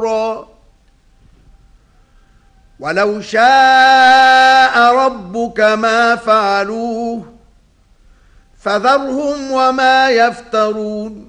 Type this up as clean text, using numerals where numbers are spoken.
ضرا ولو شاء ربك ما فعلوه فذرهم وما يفترون